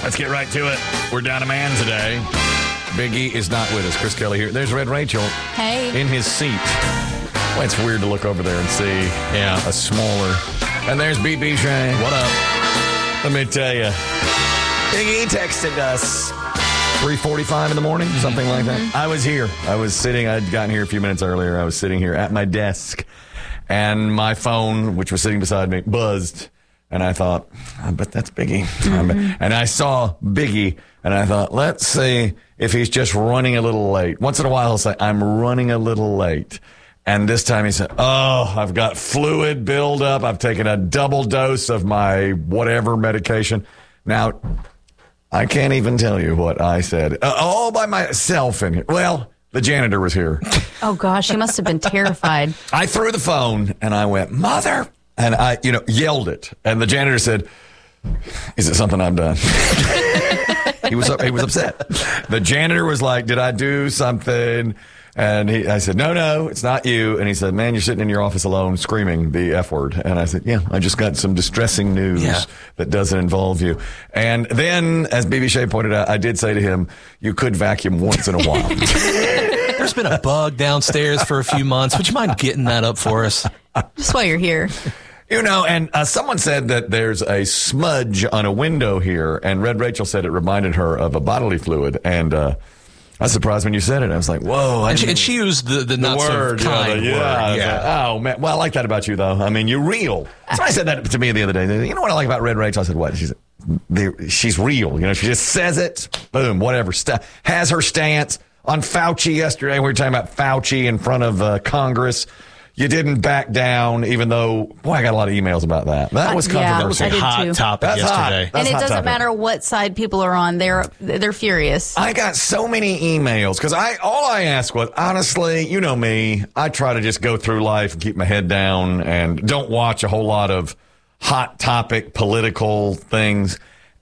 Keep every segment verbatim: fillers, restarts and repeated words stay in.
Let's get right to it. We're down a man today. Big E is not with us. Chris Kelly here. There's Red Rachel. Hey. In his seat. Well, it's weird to look over there and see yeah. a smaller. And there's B B Shane. What up? Let me tell you. Big E texted us. three forty-five in the morning, something like that. Mm-hmm. I was here. I was sitting. I'd gotten here a few minutes earlier. I was sitting here at my desk. And my phone, which was sitting beside me, buzzed. And I thought, I bet that's Biggie. Mm-hmm. And I saw Biggie, and I thought, let's see if he's just running a little late. Once in a while, he'll say, I'm running a little late. And this time he said, oh, I've got fluid buildup. I've taken a double dose of my whatever medication. Now, I can't even tell you what I said. Uh, all by myself in here. Well, the janitor was here. Oh, gosh, he must have been terrified. I threw the phone, and I went, mother. And I, you know, yelled it. And the janitor said, is it something I've done? he was he was upset. The janitor was like, did I do something? And he, I said, no, no, it's not you. And he said, man, you're sitting in your office alone screaming the F word. And I said, yeah, I just got some distressing news yeah. that doesn't involve you. And then, as B B Shea pointed out, I did say to him, you could vacuum once in a while. There's been a bug downstairs for a few months. Would you mind getting that up for us? Just while you're here. You know, and uh, someone said that there's a smudge on a window here, and Red Rachel said it reminded her of a bodily fluid, and uh, I was surprised when you said it. I was like, whoa. I and, she, and she used the, the, the not word, so kind yeah, word. Yeah. Yeah. Like, oh, man. Well, I like that about you, though. I mean, you're real. Somebody said that to me the other day. You know what I like about Red Rachel? I said, what? She said, they, she's real. You know, she just says it, boom, whatever. St- has her stance. On Fauci yesterday, we were talking about Fauci in front of uh, Congress. You didn't back down, even though, boy, I got a lot of emails about that. That was controversial. Yeah, that was a hot too. topic That's yesterday. Hot. That's and it hot doesn't topic. matter what side people are on; they're they're furious. I got so many emails because I all I asked was, honestly, you know me, I try to just go through life and keep my head down and don't watch a whole lot of hot topic political things.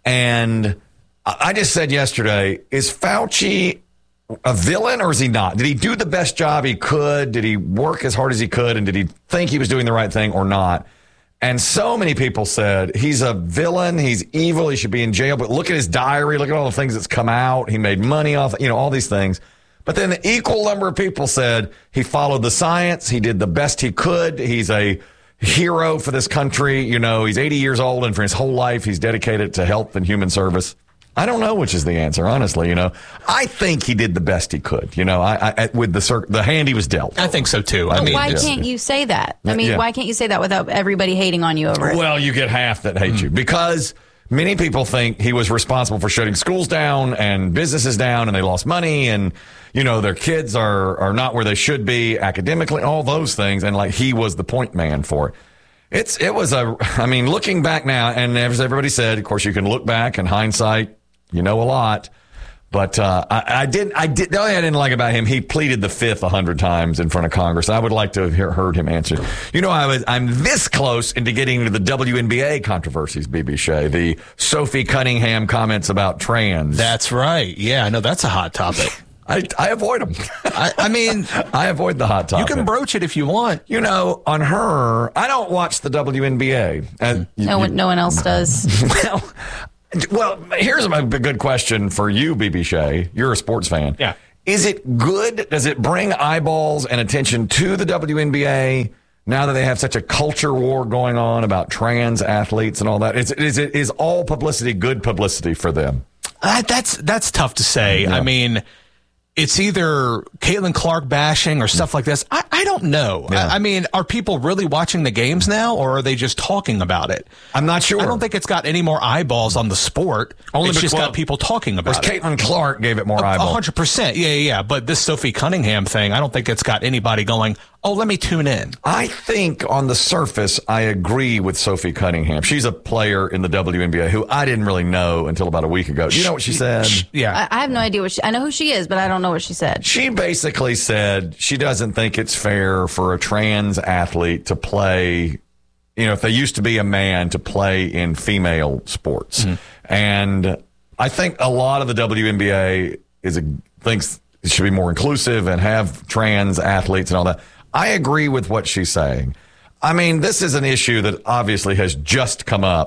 And I just said yesterday, is Fauci a villain or is he not? Did he do the best job he could? Did he work as hard as he could? And did he think he was doing the right thing or not? And so many people said he's a villain. He's evil. He should be in jail. But look at his diary. Look at all the things that's come out. He made money off, you know, all these things. But then the equal number of people said he followed the science. He did the best he could. He's a hero for this country. You know, he's eighty years old, and for his whole life, he's dedicated to health and human service. I don't know which is the answer, honestly. You know, I think he did the best he could. You know, I, I with the cir- the hand he was dealt. I think so too. But I mean, why yeah. can't you say that? I mean, Yeah. why can't you say that without everybody hating on you over it? Well, you get half that hate mm. you because many people think he was responsible for shutting schools down and businesses down, and they lost money, and you know their kids are are not where they should be academically, all those things, and like he was the point man for it. It's it was a. I mean, looking back now, and as everybody said, of course, you can look back in hindsight. You know a lot, but uh, I, I did. I did. The only thing I didn't like about him, he pleaded the fifth a hundred times in front of Congress. I would like to have hear, heard him answer. You know, I was. I'm this close into getting into the W N B A controversies. B B Shea, the Sophie Cunningham comments about trans. That's right. Yeah, I know that's a hot topic. I, I avoid them. I, I mean, I avoid the hot topic. You can broach it if you want. You know, on her, I don't watch the W N B A. Uh, no one, no one else does. Well. Well, here's a good question for you, B B Shea. You're a sports fan. Yeah. Is it good? Does it bring eyeballs and attention to the W N B A now that they have such a culture war going on about trans athletes and all that? Is, is it is all publicity good publicity for them? Uh, that's that's tough to say. Yeah. I mean, it's either Caitlin Clark bashing or stuff like this. I, I don't know. Yeah. I, I mean, are people really watching the games now, or are they just talking about it? I'm not sure. I don't think it's got any more eyeballs on the sport. Only it's because, just well, got people talking about it. Caitlin Clark gave it more eyeballs. A hundred percent. Yeah, yeah, yeah. But this Sophie Cunningham thing, I don't think it's got anybody going, oh, let me tune in. I think on the surface, I agree with Sophie Cunningham. She's a player in the W N B A who I didn't really know until about a week ago. Do you know what she said? Yeah. I, I have no idea what she, I know who she is, but I don't know what she said. She basically said she doesn't think it's fair for a trans athlete to play, you know, if they used to be a man, to play in female sports. Mm-hmm. And I think a lot of the W N B A is a, thinks it should be more inclusive and have trans athletes and all that. I agree with what she's saying. I mean, this is an issue that obviously has just come up.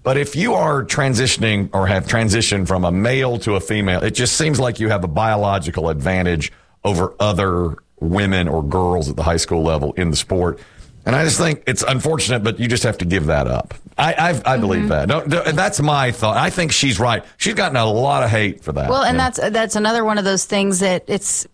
But if you are transitioning or have transitioned from a male to a female, it just seems like you have a biological advantage over other women or girls at the high school level in the sport. And I just think it's unfortunate, but you just have to give that up. I I've, I believe mm-hmm. that. Don't, don't, that's my thought. I think she's right. She's gotten a lot of hate for that. Well, and yeah. that's that's another one of those things that it's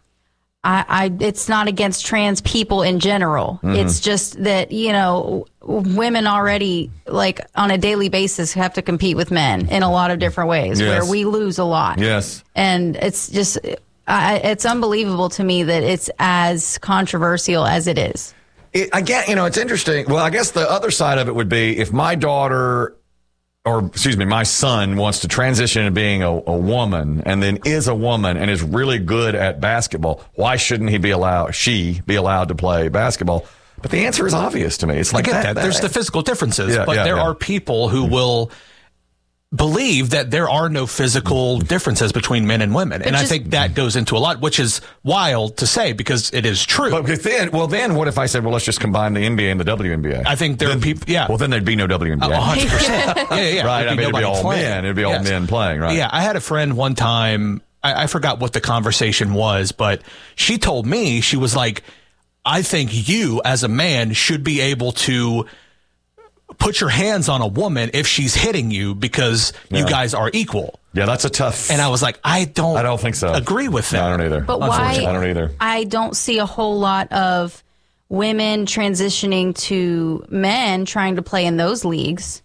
I, I it's not against trans people in general. Mm-hmm. It's just that, you know, women already, like, on a daily basis have to compete with men in a lot of different ways yes. where we lose a lot. Yes. And it's just I, it's unbelievable to me that it's as controversial as it is. It, again, you know, it's interesting. Well, I guess the other side of it would be if my daughter, or excuse me, my son wants to transition into being a, a woman and then is a woman and is really good at basketball, why shouldn't he be allowed, she be allowed to play basketball? But the answer is obvious to me. It's like I get that, that. There's that, the physical differences, yeah, but yeah, there yeah. are people who will believe that there are no physical differences between men and women. And just, I think that goes into a lot, which is wild to say because it is true. But then, well, then what if I said, well, let's just combine the N B A and the W N B A? I think there then, are people, yeah. Well, then there'd be no W N B A. one hundred percent. Yeah, yeah, yeah. Right. I mean, it'd be all playing. men. It'd be all yes. men playing, right? Yeah. I had a friend one time, I, I forgot what the conversation was, but she told me, she was like, I think you as a man should be able to put your hands on a woman if she's hitting you because yeah. you guys are equal. Yeah, that's a tough. And I was like, I don't. I don't think so. Agree with that. No, I don't either. But why? I don't either. I don't see a whole lot of women transitioning to men trying to play in those leagues.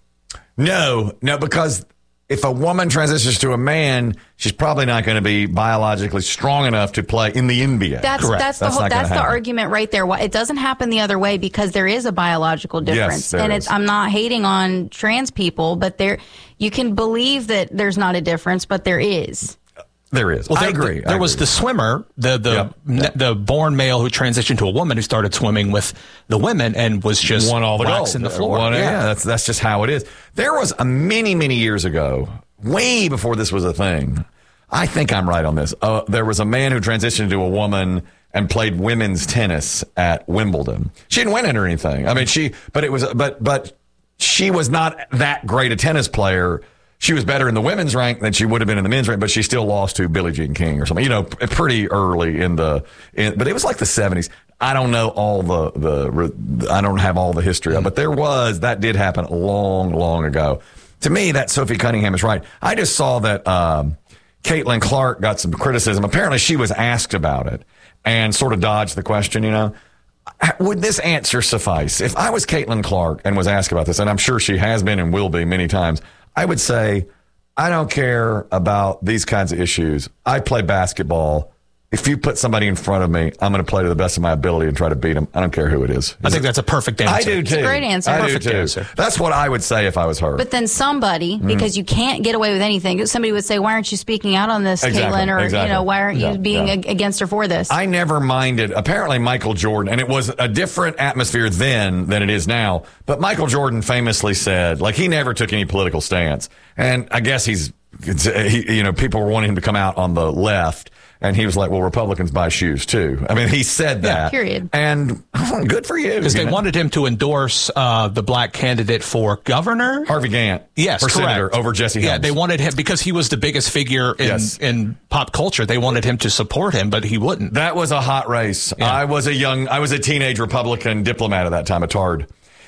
No, no, because if a woman transitions to a man, she's probably not going to be biologically strong enough to play in the N B A. That's Correct. that's the that's whole, that's the happen. argument right there. Why it doesn't happen the other way because there is a biological difference, yes, there and is. it's, I'm not hating on trans people, but there you can believe that there's not a difference, but there is. There is. Well, I there, agree. There I was agree. the swimmer, the the Yep, yep. the born male who transitioned to a woman who started swimming with the women and was just won all the gold. waxing the floor. Won, yeah. yeah, that's that's just how it is. There was a many many years ago, way before this was a thing. I think I'm right on this. Uh, there was a man who transitioned to a woman and played women's tennis at Wimbledon. She didn't win it or anything. I mean, she, but it was, but but she was not that great a tennis player. She was better in the women's rank than she would have been in the men's rank, but she still lost to Billie Jean King or something, you know, pretty early in the, in, but it was like the seventies. I don't know all the, the, I don't have all the history of it, but there was, that did happen long, long ago. To me, that Sophie Cunningham is right. I just saw that, um, Caitlin Clark got some criticism. Apparently she was asked about it and sort of dodged the question, you know. Would this answer suffice? If I was Caitlin Clark and was asked about this, and I'm sure she has been and will be many times, I would say, I don't care about these kinds of issues. I play basketball. If you put somebody in front of me, I'm going to play to the best of my ability and try to beat them. I don't care who it is. is I think it? that's a perfect answer. I do too. It's a great answer. I Perfect do too. answer. That's what I would say if I was her. But then somebody, because you can't get away with anything, somebody would say, why aren't you speaking out on this, Exactly, Caitlin? Or, exactly. you know, why aren't Yeah, you being yeah. ag- against her for this? I never minded. Apparently, Michael Jordan, and it was a different atmosphere then than it is now. But Michael Jordan famously said, like, he never took any political stance. And I guess he's, he, you know, people were wanting him to come out on the left. And he was like, well, Republicans buy shoes, too. I mean, he said that. Yeah, period. And oh, good for you. Because you they know? wanted him to endorse uh, the black candidate for governor. Harvey Gantt. Yes, for correct. senator over Jesse Helms. Yeah, they wanted him because he was the biggest figure in, Yes. in pop culture. They wanted him to support him, but he wouldn't. That was a hot race. Yeah. I was a young, I was a teenage Republican diplomat at that time, a tard.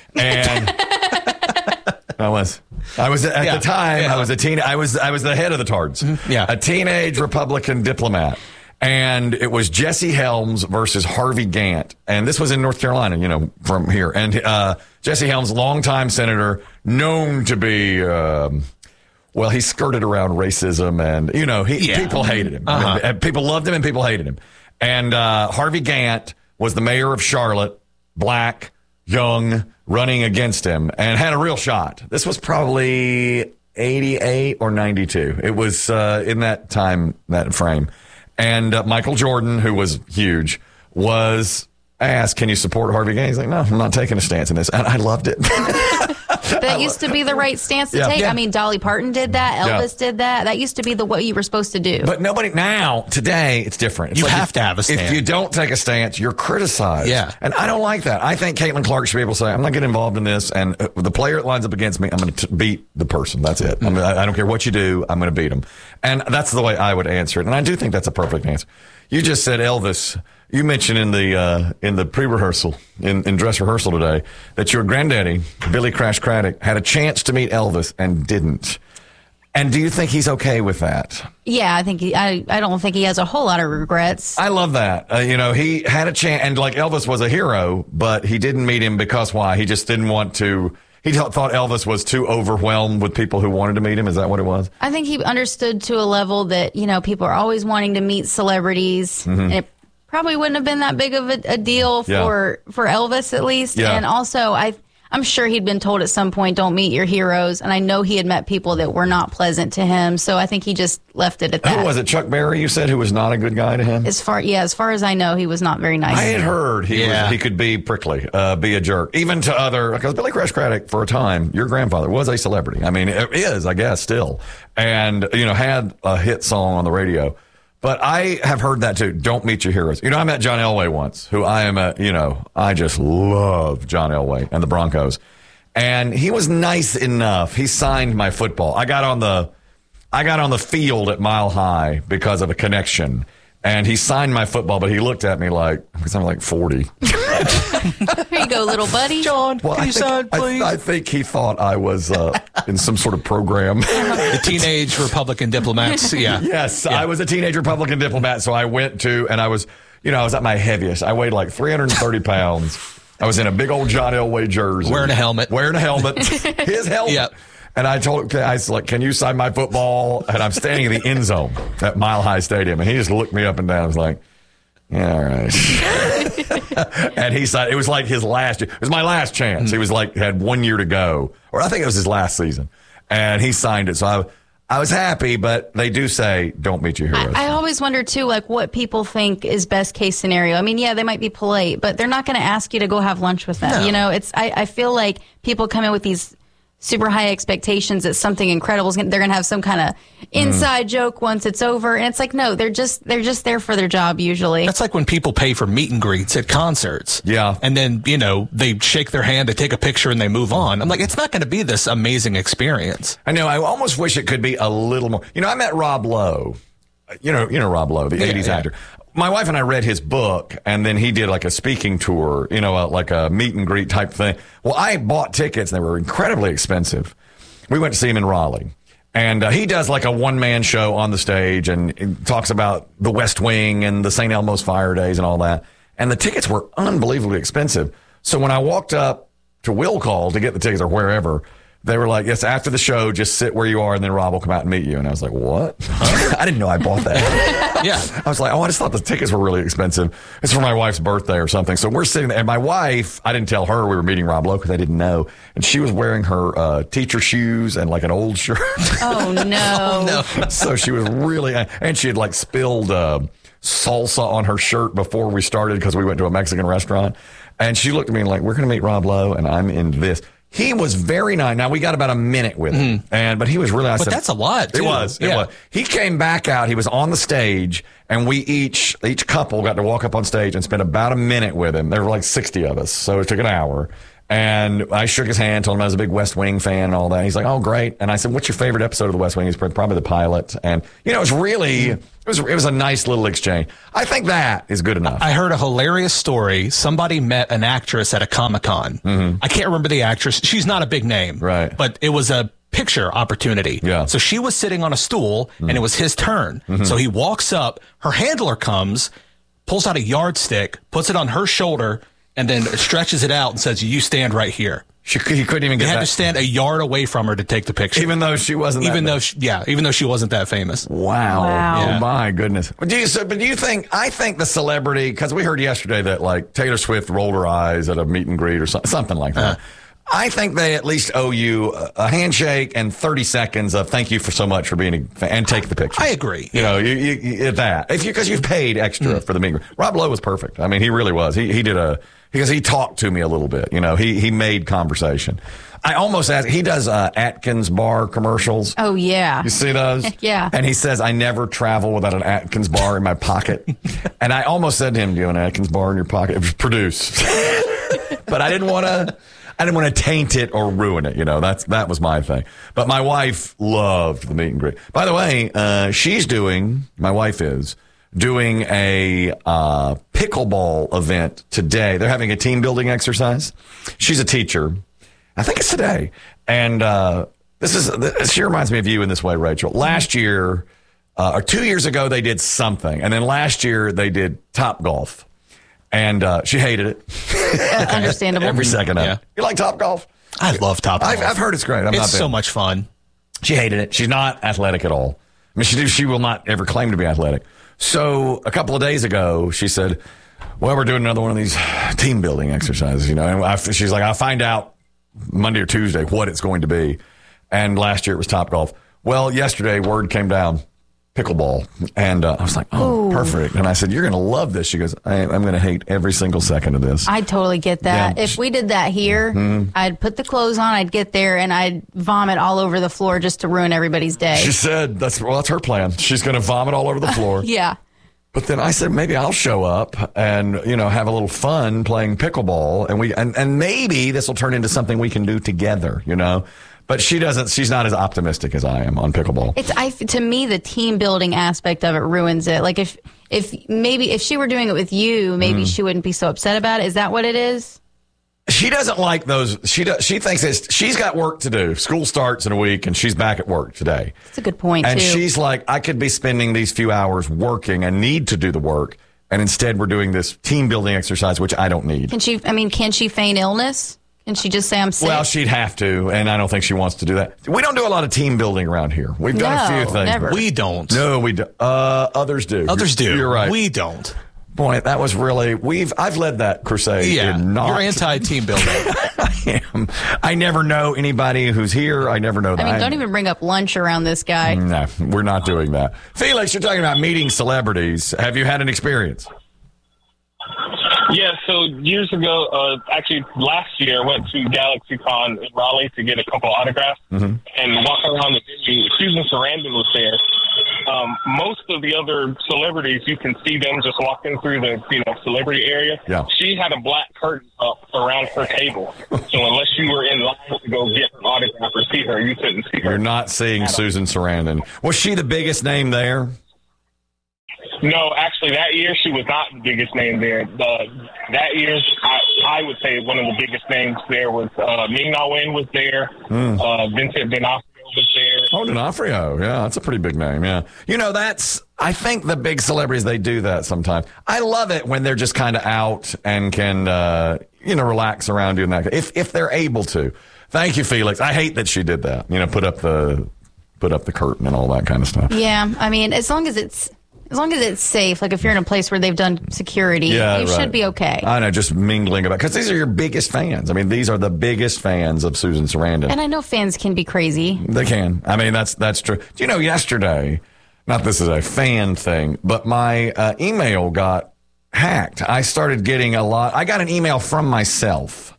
And I was. I was at Yeah. the time. Yeah. I was a teen. I was. I was the head of the Tards. Yeah. a teenage Republican diplomat, and it was Jesse Helms versus Harvey Gantt, and this was in North Carolina. You know, from here, and uh, Jesse Helms, longtime senator, known to be. Um, well, he skirted around racism, and you know, he Yeah. people hated him. Uh-huh. I mean, people loved him, and people hated him. And uh, Harvey Gantt was the mayor of Charlotte, black, young, running against him, and had a real shot. This was probably eighty-eight or ninety-two. It was uh, in that time, that frame. And uh, Michael Jordan, who was huge, was asked, can you support Harvey Gantt? He's like, no, I'm not taking a stance in this. And I loved it. That used to be the right stance to Yeah. take. Yeah. I mean, Dolly Parton did that. Elvis Yeah. did that. That used to be the what you were supposed to do. But nobody now, today, it's different. It's You like have if- to have a stand. If you don't take a stance, you're criticized. Yeah. And I don't like that. I think Caitlin Clark should be able to say, I'm not getting involved in this, and uh, the player that lines up against me, I'm going to beat the person. That's it. I'm, I I don't care what you do, I'm going to beat them. And that's the way I would answer it. And I do think that's a perfect answer. You just said Elvis. You mentioned in the uh, in the pre-rehearsal, in, in dress rehearsal today, that your granddaddy, Billy Crash Craddock, had a chance to meet Elvis and didn't. And do you think he's okay with that? Yeah, I think he, I. I don't think he has a whole lot of regrets. I love that. Uh, you know, he had a chance, and like Elvis was a hero, but he didn't meet him because why? He just didn't want to. He th- thought Elvis was too overwhelmed with people who wanted to meet him. Is that what it was? I think he understood to a level that, you know, people are always wanting to meet celebrities. Mm-hmm. And it probably wouldn't have been that big of a, a deal Yeah. for, for Elvis, at least. Yeah. And also, I, I'm sure he'd been told at some point, don't meet your heroes. And I know he had met people that were not pleasant to him. So I think he just left it at that. Who was it? Chuck Berry, you said, who was not a good guy to him? As far, yeah, as far as I know, he was not very nice. I had heard he Yeah. was, he could be prickly, uh, be a jerk, even to other, because Billy Crash Craddock, for a time, your grandfather was a celebrity. I mean, it is, I guess, still. And, you know, had a hit song on the radio. But I have heard that too. Don't meet your heroes. You know, I met John Elway once, who I am a, you know, I just love John Elway and the Broncos. And he was nice enough. He signed my football. I got on the, I got on the field at Mile High because of a connection. And he signed my football, but he looked at me like, because I'm like forty. Here you go, little buddy. John, Well, can I you think, sign, I- please? I, think he thought I was uh, in some sort of program. the teenage Republican diplomats. Yeah. Yes, Yeah. I was a teenage Republican diplomat, so I went to, and I was, you know, I was at my heaviest. I weighed like three hundred thirty pounds. I was in a big old John Elway jersey. Wearing a helmet. Wearing a helmet. His helmet. Yep. And I told, I was like, can you sign my football? And I'm standing in the end zone at Mile High Stadium. And he just looked me up and down. I was like, yeah, all right. And he signed, it was like his last, it was my last chance. He was like, had one year to go. Or I think it was his last season. And he signed it. So I, I was happy, but they do say, don't meet your heroes. I always wonder too, like what people think is best case scenario. I mean, yeah, they might be polite, but they're not going to ask you to go have lunch with them. No. You know, it's I, I feel like people come in with these super high expectations that something incredible is gonna, they're going to have some kind of inside joke once it's over, and it's like no, they're just they're just there for their job usually. That's like when people pay for meet and greets at concerts. Yeah. And then, you know, they shake their hand, they take a picture, and they move on. I'm like, it's not going to be this amazing experience. I know. I almost wish it could be a little more. You know, I met Rob Lowe. You know, you know Rob Lowe, the Yeah, eighties yeah. actor. My wife and I read his book, and then he did like a speaking tour, you know, uh, like a meet and greet type thing. Well, I bought tickets, and they were incredibly expensive. We went to see him in Raleigh. And uh, he does like a one-man show on the stage and, and talks about the West Wing and the Saint Elmo's fire days and all that. And the tickets were unbelievably expensive. So when I walked up to Will Call to get the tickets or wherever, they were like, yes, after the show, just sit where you are and then Rob will come out and meet you. And I was like, what? I didn't know I bought that. Yeah. I was like, oh, I just thought the tickets were really expensive. It's for my wife's birthday or something. So we're sitting there. And my wife, I didn't tell her we were meeting Rob Lowe because I didn't know. And she was wearing her uh, teacher shoes and like an old shirt. Oh no. No. So she was really, and she had like spilled uh, salsa on her shirt before we started because we went to a Mexican restaurant. And she looked at me like, we're going to meet Rob Lowe and I'm in this. He was very nice. Now we got about a minute with him, mm-hmm. and but he was really nice. But that's a lot, too. It was. It Yeah. was. He came back out. He was on the stage, and we each each couple got to walk up on stage and spend about a minute with him. There were like sixty of us, so it took an hour. And I shook his hand, told him I was a big West Wing fan and all that. He's like, "Oh, great!" And I said, "What's your favorite episode of the West Wing?" He's probably the pilot. And you know, it was really it was it was a nice little exchange. I think that is good enough. I heard a hilarious story. Somebody met an actress at a Comic-Con. Mm-hmm. I can't remember the actress. She's not a big name. Right. But it was a picture opportunity. Yeah. So she was sitting on a stool, mm-hmm. and it was his turn. Mm-hmm. So he walks up. Her handler comes, pulls out a yardstick, puts it on her shoulder, and then stretches it out and says, "You stand right here." She, he couldn't even He get had that. to stand a yard away from her to take the picture. Even though she wasn't. even that though, big. she, yeah, even though she wasn't that famous. Wow. Wow. Oh, Yeah. my goodness. Do you, so, but do you think, I think the celebrity, because we heard yesterday that like Taylor Swift rolled her eyes at a meet and greet or so, something like that. Uh, I think they at least owe you a, a handshake and thirty seconds of thank you for so much for being a fan, and take the picture. I agree. You know, you, you, you at that. If you, because you've paid extra mm. for the meet and greet. Rob Lowe was perfect. I mean, he really was. He, he did a, because he talked to me a little bit, you know, he, he made conversation. I almost asked, he does uh, Atkins bar commercials. Oh, yeah. You see those? Yeah. And he says, I never travel without an Atkins bar in my pocket. And I almost said to him, do you have an Atkins bar in your pocket? It was produced. But I didn't want to, I didn't want to taint it or ruin it. You know, that's, that was my thing. But my wife loved the meet and greet. By the way, uh, she's doing, my wife is, doing a uh, pickleball event today. They're having a team building exercise. She's a teacher. I think it's today. And uh, this is she reminds me of you in this way, Rachel. Last year, uh, or two years ago, they did something. And then last year, they did Top Golf. And uh, she hated it. Understandable. Every second of Yeah. it. You like Top Golf? I love Top Golf. I've, I've heard it's great. I'm it's not so much fun. She hated it. She's not athletic at all. I mean, she she will not ever claim to be athletic. So a couple of days ago, she said, well, we're doing another one of these team building exercises, you know. And I, she's like, I'll find out Monday or Tuesday what it's going to be. And last year it was Top Golf. Well, yesterday word came down, pickleball. And uh, I was like, oh, Ooh. perfect. And I said, you're going to love this. She goes, I, I'm going to hate every single second of this. I totally get that. Yeah. If we did that here, mm-hmm. I'd put the clothes on, I'd get there, and I'd vomit all over the floor just to ruin everybody's day. She said, that's well, that's her plan. She's going to vomit all over the floor. Yeah. But then I said, maybe I'll show up and, you know, have a little fun playing pickleball. And we, and, and maybe this will turn into something we can do together, you know. But she doesn't, she's not as optimistic as I am on pickleball. It's, I, to me, the team building aspect of it ruins it. Like if, if maybe if she were doing it with you, maybe mm. she wouldn't be so upset about it. Is that what it is? She doesn't like those. She does, she thinks it's, she's got work to do. School starts in a week and she's back at work today. That's a good point, and too. And she's like, I could be spending these few hours working and need to do the work. And instead we're doing this team building exercise, which I don't need. Can she, I mean, can she feign illness? Can she just say I'm sick? Well, she'd have to, and I don't think she wants to do that. We don't do a lot of team building around here. We've done no, a few things. Never. We don't. No, we don't. Uh, others do. Others you're, do. You're right. We don't. Boy, that was really, we've, I've led that crusade. Yeah, not, you're anti-team building. I am. I never know anybody who's here. I never know that. I mean, I'm, don't even bring up lunch around this guy. No, we're not doing that. Felix, you're talking about meeting celebrities. Have you had an experience? Yeah, so years ago, uh, actually last year, I went to GalaxyCon in Raleigh to get a couple of autographs mm-hmm. and walk around the venue. Susan Sarandon was there. Um, most of the other celebrities, you can see them just walking through the you know celebrity area. Yeah. She had a black curtain up around her table. So unless you were in line to go get an autograph or see her, you couldn't see her. You're not seeing Susan Sarandon. Was she the biggest name there? No, actually, that year she was not the biggest name there. The, that year, I, I would say one of the biggest names there was uh, Ming-Na Wen was there. Mm. Uh, Vincent D'Onofrio was there. Oh, D'Onofrio. Yeah, that's a pretty big name, yeah. You know, that's, I think the big celebrities, they do that sometimes. I love it when they're just kind of out and can, uh, you know, relax around doing that. If, if they're able to. Thank you, Felix. I hate that she did that. You know, put up the, put up the curtain and all that kind of stuff. Yeah, I mean, as long as it's, As long as it's safe, like if you're in a place where they've done security, yeah, you right. should be okay. I know, just mingling about, because these are your biggest fans. I mean, these are the biggest fans of Susan Sarandon. And I know fans can be crazy. They can. I mean, that's that's true. Do you know, yesterday, not this is a fan thing, but my uh, email got hacked. I started getting a lot. I got an email from myself.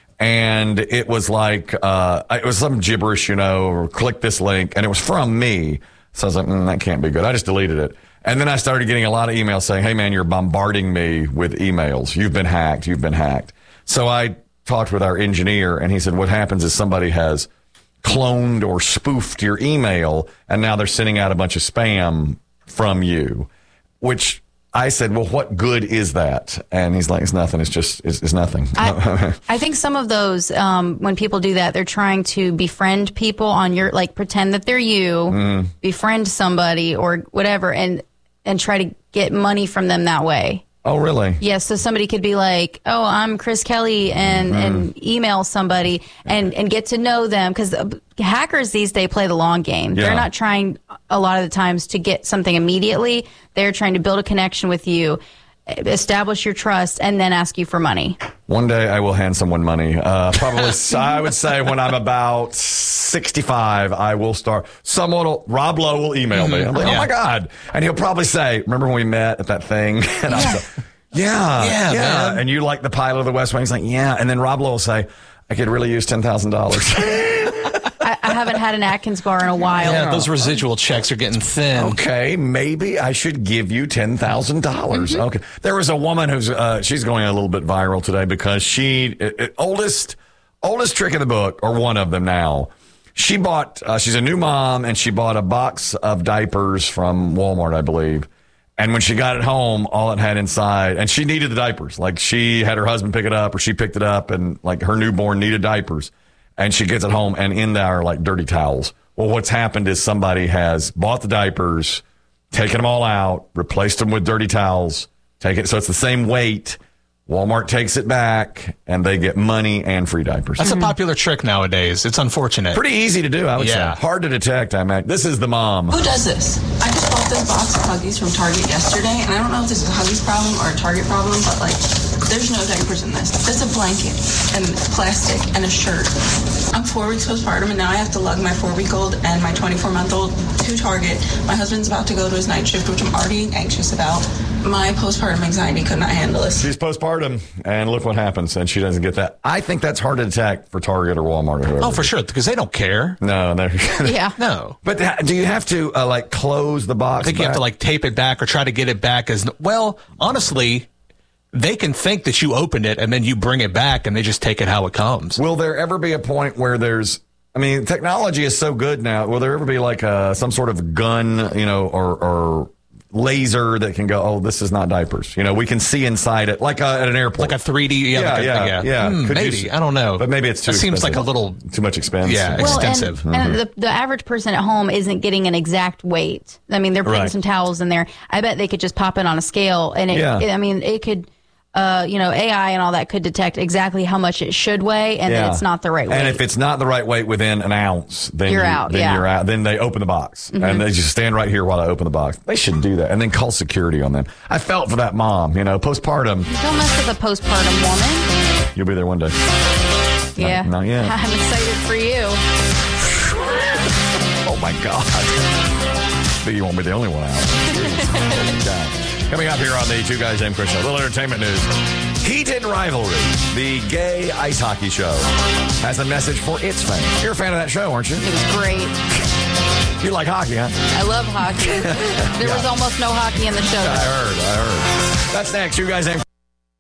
And it was like, uh, it was some gibberish, you know, or click this link. And it was from me. So I was like, mm, that can't be good. I just deleted it. And then I started getting a lot of emails saying, hey, man, you're bombarding me with emails. You've been hacked. You've been hacked. So I talked with our engineer, and he said, what happens is somebody has cloned or spoofed your email, and now they're sending out a bunch of spam from you, which I said, well, what good is that? And he's like, it's nothing. It's just, it's, it's nothing. I, I think some of those, um, when people do that, they're trying to befriend people on your, like pretend that they're you, mm. befriend somebody or whatever, and, and try to get money from them that way. Oh, really? Yes. Yeah, so somebody could be like, oh, I'm Chris Kelly, and, mm-hmm. and email somebody and, and get to know them. Because hackers these days play the long game. Yeah. They're not trying a lot of the times to get something immediately. They're trying to build a connection with you, establish your trust, and then ask you for money. One day I will hand someone money. Uh, probably, I would say when I'm about sixty-five, I will start. Someone will, Rob Lowe will email me. I'm like, yeah. oh my God. And he'll probably say, remember when we met at that thing? And I'll say, yeah, yeah, yeah. Man. And you like the pilot of the West Wing? He's like, yeah. And then Rob Lowe will say, I could really use ten thousand dollars. I, I haven't had an Atkins bar in a while. Yeah, those residual checks are getting thin. Okay, maybe I should give you ten thousand dollars. Mm-hmm. Okay. There was a woman who's, uh, she's going a little bit viral today because she, uh, uh, oldest, oldest trick in the book, or one of them now. She bought, uh, she's a new mom, and she bought a box of diapers from Walmart, I believe. And when she got it home, all it had inside, and she needed the diapers. Like, she had her husband pick it up, or she picked it up, and like her newborn needed diapers. And she gets it home, and in there are like dirty towels. Well, what's happened is somebody has bought the diapers, taken them all out, replaced them with dirty towels, take it. So it's the same weight. Walmart takes it back, and they get money and free diapers. That's a popular trick nowadays. It's unfortunate. Pretty easy to do, I would Yeah. say. Hard to detect, I imagine. This is the mom. Who does this? I just bought this box of Huggies from Target yesterday, and I don't know if this is a Huggies problem or a Target problem, but like, there's no diapers in this. It's a blanket and plastic and a shirt. I'm four weeks postpartum, and now I have to lug my four-week-old and my twenty-four-month-old to Target. My husband's about to go to his night shift, which I'm already anxious about. My postpartum anxiety could not handle this. She's postpartum, and look what happens, and she doesn't get that. I think that's hard to detect for Target or Walmart or whoever. Oh, for sure, because they don't care. No, they're Yeah. No. But ha- do you have to uh, like close the box? I think you have back? to like tape it back or try to get it back as well. Honestly, they can think that you opened it and then you bring it back and they just take it how it comes. Will there ever be a point where there's? I mean, technology is so good now. Will there ever be like a, some sort of gun, you know, or or laser that can go? Oh, this is not diapers. You know, we can see inside it, like uh, at an airport, Like a three D. Yeah, Yeah, like a- yeah, yeah. yeah. Hmm, Could you maybe. s- I don't know. But maybe it's too That seems like a expensive. little. too much expense. Yeah, Well, extensive. and, and the, the average person at home isn't getting an exact weight. I mean, they're putting Right. some towels in there. I bet they could just pop it on a scale, and it, Yeah. it- I mean, it could, uh, you know, A I and all that could detect exactly how much it should weigh, and then it's not the right weight. And if it's not the right weight within an ounce, then You're you, out, Then yeah. you're out. Then they open the box, and they just stand right here while I open the box. They should do that, and then call security on them. I felt for that mom. You know, postpartum. Don't mess with a postpartum woman. You'll be there one day. Yeah, not yet. I'm excited for you. Oh my God. But you won't be the only one out. Holy cow. Coming up here on the Two Guys Named Chris Show, a little entertainment news. Heated Rivalry, the gay ice hockey show, has a message for its fans. You're a fan of that show, aren't you? It was great. You like hockey, huh? I love hockey. There was almost no hockey in the show. I heard, I heard. That's next. Two Guys Named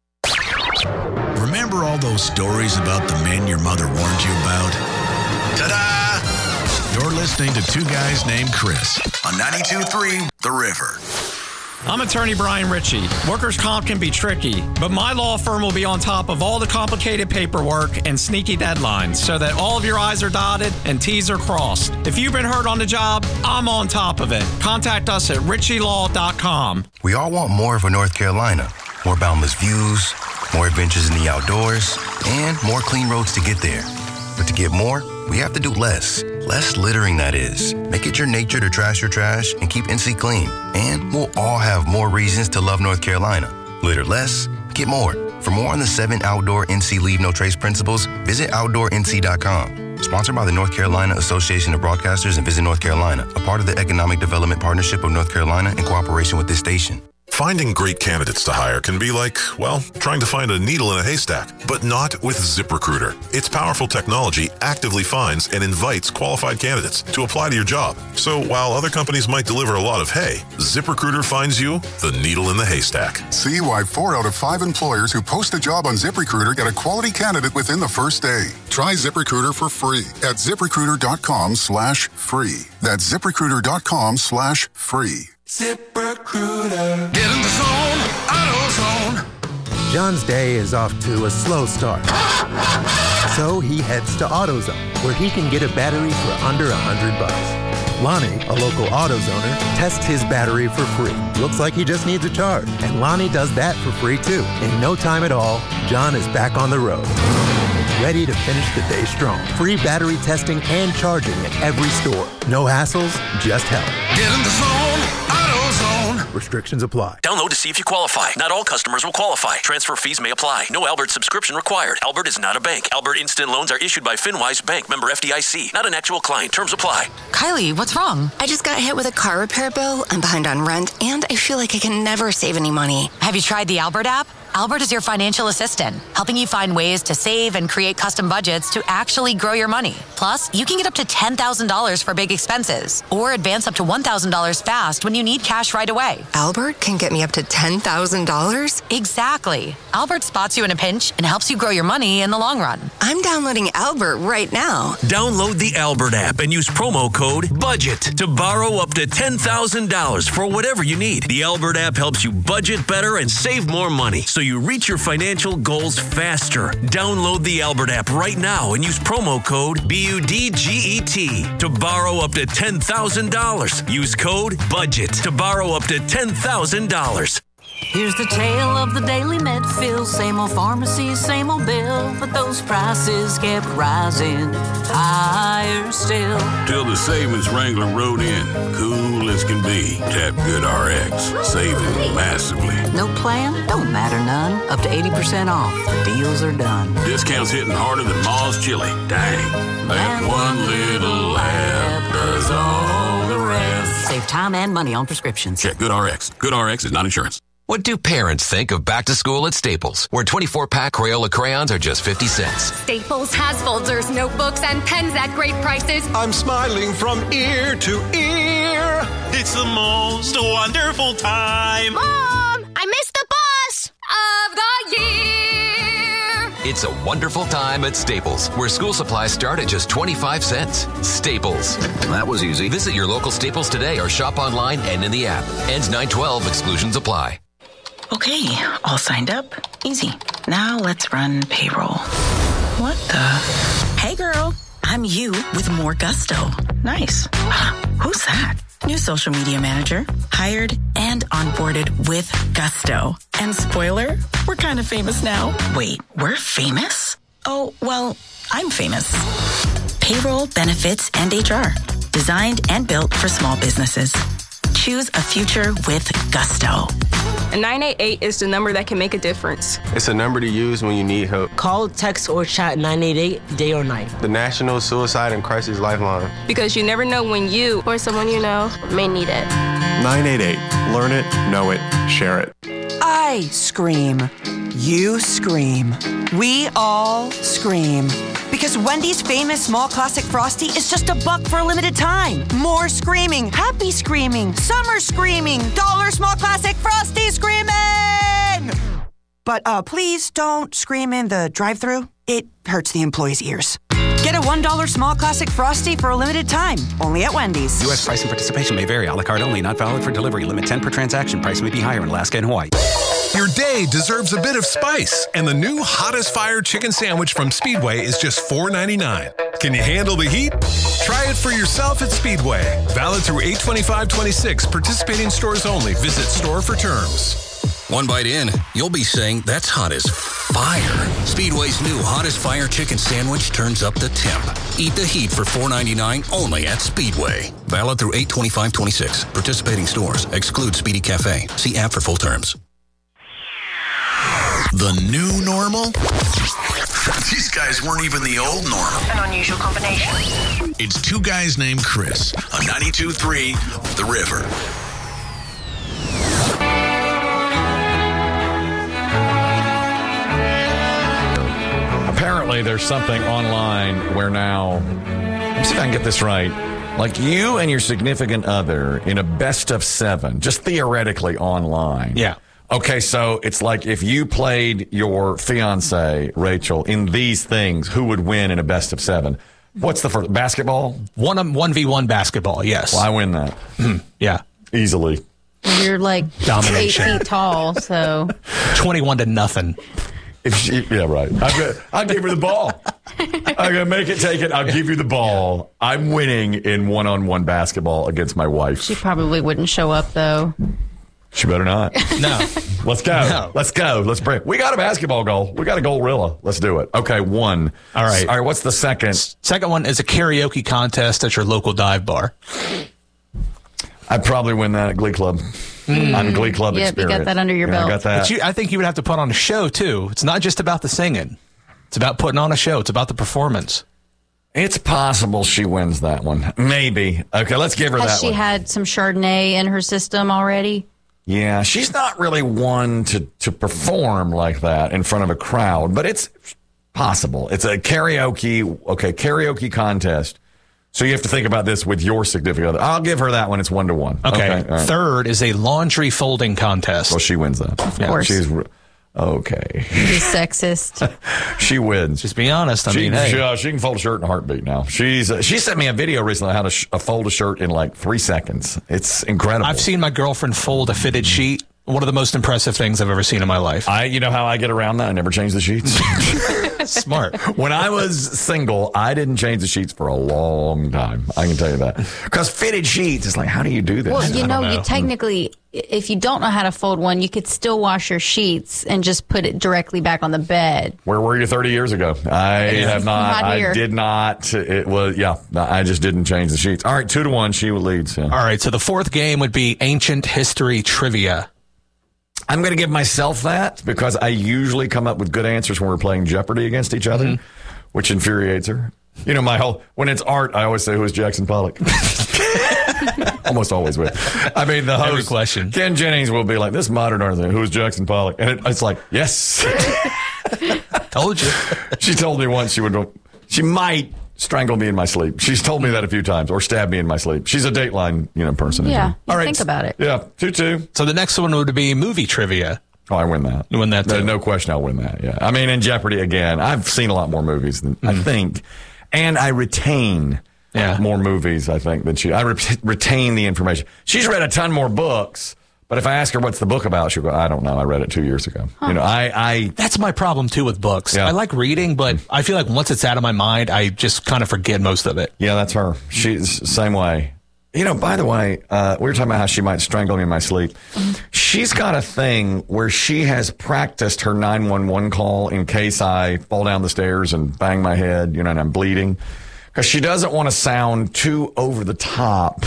Remember all those stories about the men your mother warned you about? Ta-da! You're listening to Two Guys Named Chris on ninety-two point three The River. I'm attorney Brian Ritchie. Workers' comp can be tricky, but my law firm will be on top of all the complicated paperwork and sneaky deadlines so that all of your I's are dotted and T's are crossed. If you've been hurt on the job, I'm on top of it. Contact us at ritchie law dot com. We all want more of a North Carolina. More boundless views, more adventures in the outdoors, and more clean roads to get there. But to get more, we have to do less. Less littering, that is. Make it your nature to trash your trash and keep N C clean. And we'll all have more reasons to love North Carolina. Litter less, get more. For more on the seven outdoor N C Leave No Trace principles, visit outdoor N C dot com. Sponsored by the North Carolina Association of Broadcasters and Visit North Carolina, a part of the Economic Development Partnership of North Carolina in cooperation with this station. Finding great candidates to hire can be like, well, trying to find a needle in a haystack, but not with ZipRecruiter. Its powerful technology actively finds and invites qualified candidates to apply to your job. So while other companies might deliver a lot of hay, ZipRecruiter finds you the needle in the haystack. See why four out of five employers who post a job on ZipRecruiter get a quality candidate within the first day. Try ZipRecruiter for free at ZipRecruiter.com slash free. That's ZipRecruiter.com slash free. ZipRecruiter. Get in the zone, AutoZone. John's day is off to a slow start. So he heads to AutoZone, where he can get a battery for under a hundred bucks. Lonnie, a local AutoZoner, tests his battery for free. Looks like he just needs a charge. And Lonnie does that for free too. In no time at all, John is back on the road. Ready to finish the day strong. Free battery testing and charging at every store. No hassles, just help. Get in the zone, AutoZone. Restrictions apply. Download to see if you qualify. Not all customers will qualify. Transfer fees may apply. No Albert subscription required. Albert is not a bank. Albert Instant Loans are issued by FinWise Bank, member F D I C. Not an actual client. Terms apply. Kylie, what's wrong? I just got hit with a car repair bill. I'm behind on rent, and I feel like I can never save any money. Have you tried the Albert app? Albert is your financial assistant, helping you find ways to save and create custom budgets to actually grow your money. Plus, you can get up to ten thousand dollars for big expenses or advance up to one thousand dollars fast when you need cash right away. Albert can get me up to ten thousand dollars? Exactly. Albert spots you in a pinch and helps you grow your money in the long run. I'm downloading Albert right now. Download the Albert app and use promo code BUDGET to borrow up to ten thousand dollars for whatever you need. The Albert app helps you budget better and save more money so you reach your financial goals faster. Download the Albert app right now and use promo code B U D G E T to borrow up to ten thousand dollars. Use code BUDGET to borrow up to ten thousand dollars. Here's the tale of the daily Medfield. Same old pharmacy, same old bill, but those prices kept rising higher still. Till the savings Wrangler rode in, cool as can be. Tap Good R X, saving massively. No plan? Don't matter none. Up to eighty percent off. The deals are done. Discounts hitting harder than Ma's chili. Dang. That one little app does all the rest. Save time and money on prescriptions. Check Good R X. Good R X is not insurance. What do parents think of back to school at Staples, where twenty-four pack Crayola crayons are just fifty cents? Staples has folders, notebooks, and pens at great prices. I'm smiling from ear to ear. It's the most wonderful time. Mom, I missed the bus of the year. It's a wonderful time at Staples, where school supplies start at just twenty-five cents. Staples. That was easy. Visit your local Staples today or shop online and in the app. Ends nine twelve. Exclusions apply. Okay, all signed up. Easy. Now let's run payroll. What the? Hey girl, I'm you with more gusto. Nice. Who's that? New social media manager. Hired and onboarded with gusto. And spoiler, we're kind of famous now. Wait, we're famous? Oh, well, I'm famous. Payroll, benefits, and H R. Designed and built for small businesses. Choose a future with gusto. A nine eight eight is the number that can make a difference. It's a number to use when you need help. Call, text, or chat nine eight eight day or night. The National Suicide and Crisis Lifeline. Because you never know when you or someone you know may need it. nine eight eight. Learn it, know it, share it. I scream. You scream. We all scream. Because Wendy's famous small classic Frosty is just a buck for a limited time. More screaming, happy screaming, summer screaming, dollar small classic Frosty screaming! But uh, please don't scream in the drive-thru. It hurts the employees' ears. Get a one dollar small classic Frosty for a limited time. Only at Wendy's. U S price and participation may vary. A la carte only. Not valid for delivery. Limit ten per transaction. Price may be higher in Alaska and Hawaii. Your day deserves a bit of spice, and the new Hot as Fire chicken sandwich from Speedway is just four ninety-nine. Can you handle the heat? Try it for yourself at Speedway. Valid through eight twenty-five twenty-six. Participating stores only. Visit store for terms. One bite in, you'll be saying, that's hot as fire. Speedway's new Hot as Fire chicken sandwich turns up the temp. Eat the heat for four ninety-nine only at Speedway. Valid through eight twenty-five twenty-six. Participating stores. Exclude Speedy Cafe. See app for full terms. The new normal? These guys weren't even the old normal. An unusual combination. It's two guys named Chris on ninety-two point three The River. Apparently, there's something online where now, let's see if I can get this right. Like you and your significant other in a best of seven, just theoretically online. Yeah. Okay, so it's like if you played your fiance, Rachel, in these things, who would win in a best of seven? What's the first? Basketball? One, one v one basketball, yes. Well, I win that. Yeah. Easily. You're like Domination. eight feet tall, so. twenty-one to nothing. If she, yeah, right. I'll, I'll give her the ball. I'm going to make it take it. I'll give you the ball. I'm winning in one-on-one basketball against my wife. She probably wouldn't show up, though. She better not. No. Let's go. No. Let's go. Let's break. We got a basketball goal. We got a goalrilla. Let's do it. Okay, one. All right. All right, what's the second? Second one is a karaoke contest at your local dive bar. I'd probably win that at Glee Club. Mm. I'm Glee Club yep, experience. You got that under your yeah, belt. I got that. But you, I think you would have to put on a show, too. It's not just about the singing. It's about putting on a show. It's about the performance. It's possible she wins that one. Maybe. Okay, let's give her Has that she one. had some Chardonnay in her system already? Yeah, she's not really one to, to perform like that in front of a crowd, but it's possible. It's a karaoke, okay, karaoke contest. So you have to think about this with your significant other. I'll give her that one. It's one to one. Okay. okay right. Third is a laundry folding contest. Well, she wins that. Of course. She's okay. He's sexist. She wins. Just be honest. I she, mean, hey. she, uh, she can fold a shirt in a heartbeat now. She's uh, she sent me a video recently on how to sh- uh, fold a shirt in like three seconds. It's incredible. I've seen my girlfriend fold a fitted sheet. One of the most impressive things I've ever seen in my life. I, you know how I get around that? I never change the sheets. Smart. When I was single, I didn't change the sheets for a long time. I can tell you that. Because fitted sheets, it's like, how do you do this? Well, you know, know, you technically, if you don't know how to fold one, you could still wash your sheets and just put it directly back on the bed. Where were you thirty years ago? I have not. Not I here. did not. It was, yeah, I just didn't change the sheets. All right, two to one. She leads. Yeah. All right, so the fourth game would be ancient history trivia. I'm going to give myself that because I usually come up with good answers when we're playing Jeopardy against each other, mm-hmm. which infuriates her. You know, my whole, when it's art, I always say, who is Jackson Pollock? Almost always with. I mean, the host, Every question. Ken Jennings will be like, this modern art thing, who is Jackson Pollock? And it, it's like, yes. Told you. She told me once she would, she might strangle me in my sleep. She's told me that a few times, or stab me in my sleep. She's a Dateline, you know, person. Yeah, All right, think about it. Yeah, two two. So the next one would be movie trivia. Oh, I win that. You win that too. No, no question, I'll win that. Yeah, I mean, in Jeopardy again, I've seen a lot more movies than mm-hmm. I think, and I retain yeah. more movies. I think than she. I re- retain the information. She's read a ton more books. But if I ask her what's the book about, she'll go, I don't know. I read it two years ago. Huh. You know, I, I. That's my problem too with books. Yeah. I like reading, but I feel like once it's out of my mind, I just kind of forget most of it. Yeah, that's her. She's the same way. You know, by the way, uh, we were talking about how she might strangle me in my sleep. Mm-hmm. She's got a thing where she has practiced her nine one one call in case I fall down the stairs and bang my head, you know, and I'm bleeding. Because she doesn't want to sound too over the top,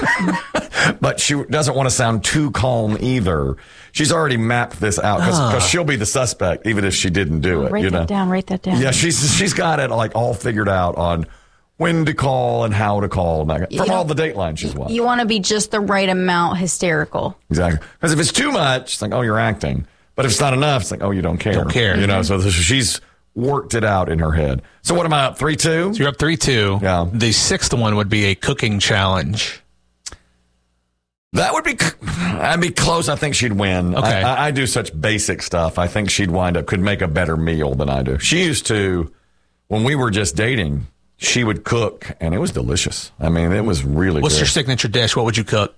but she doesn't want to sound too calm either. She's already mapped this out because Ah. she'll be the suspect even if she didn't do it. Write you that know? down. Write that down. Yeah, she's she's got it like all figured out on when to call and how to call and that, from You know, all the Dateline she's watched. You want to be just the right amount hysterical. Exactly. Because if it's too much, it's like, oh, you're acting. But if it's not enough, it's like, oh, you don't care. Don't care. You know, so this, she's worked it out in her head. So what am I up? three two? So you're up three two. Yeah. The sixth one would be a cooking challenge. That would be, I'd be close. I think she'd win. Okay. I, I, I do such basic stuff. I think she'd wind up, could make a better meal than I do. She used to, when we were just dating, she would cook and it was delicious. I mean, it was really What's good. your signature dish? What would you cook?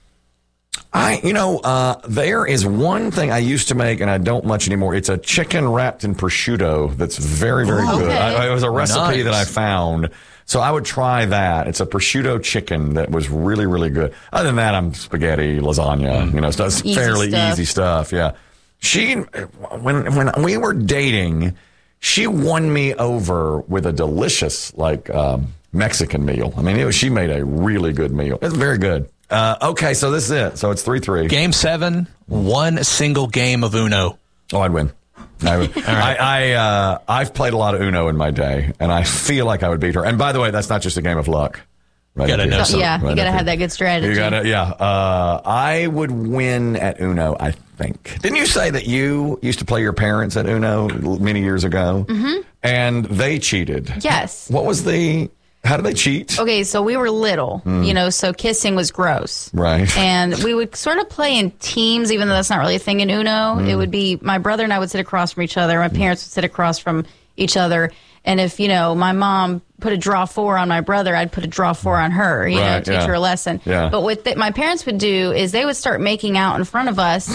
I, you know, uh, there is one thing I used to make and I don't much anymore. It's a chicken wrapped in prosciutto that's very, very Oh, good. okay. I, it was a recipe Nice. that I found. So I would try that. It's a prosciutto chicken that was really, really good. Other than that, I'm spaghetti, lasagna, you know, stuff. It's Easy fairly stuff. easy stuff. Yeah. She, when, when we were dating, she won me over with a delicious, like, um, Mexican meal. I mean, it was, she made a really good meal. It's very good. Uh, okay, so this is it. So it's three three. Game seven, one single game of Uno. Oh, I'd win. I would. I, I, uh, I've played a lot of Uno in my day, and I feel like I would beat her. And by the way, that's not just a game of luck. Right Gotta up here. know So, yeah, Right you up got to here. have that good strategy. You gotta, yeah. Uh, I would win at Uno, I think. Didn't you say that you used to play your parents at Uno many years ago? Mm-hmm. And they cheated. Yes. What was the, how did they cheat? Okay, so we were little, you know, so kissing was gross. Right. And we would sort of play in teams, even though that's not really a thing in Uno. It would be my brother and I would sit across from each other. My parents would sit across from each other. And if, you know, my mom put a draw four on my brother, I'd put a draw four on her, you know, Right, teach yeah. her a lesson. Yeah. But what th- my parents would do is they would start making out in front of us.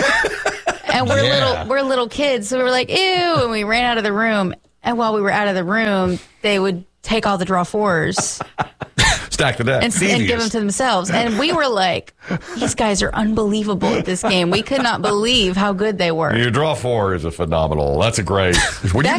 And we're Yeah. little we're little kids, so we were like, ew, and we ran out of the room. And while we were out of the room, they would take all the draw fours Stack the deck. and, and give them to themselves. And we were like, these guys are unbelievable at this game. We could not believe how good they were. Your draw four is a phenomenal. That's a great. When you That